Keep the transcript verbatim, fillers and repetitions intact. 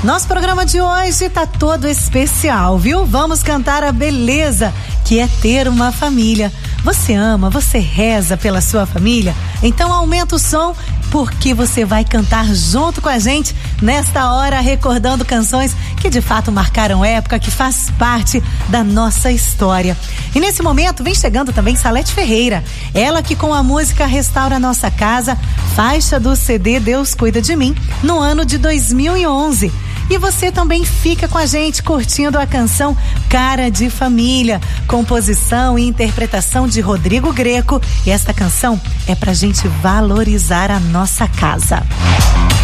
Nosso programa de hoje tá todo especial, viu? Vamos cantar a beleza que é ter uma família. Você ama, você reza pela sua família? Então aumenta o som, porque você vai cantar junto com a gente nesta hora, recordando canções que de fato marcaram época, que faz parte da nossa história. E nesse momento vem chegando também Salete Ferreira, ela que com a música Restaura Nossa Casa, faixa do C D Deus Cuida de Mim, no ano de dois mil e onze. E você também fica com a gente curtindo a canção Cara de Família, composição e interpretação de Rodrigo Greco. E esta canção é pra gente valorizar a nossa casa.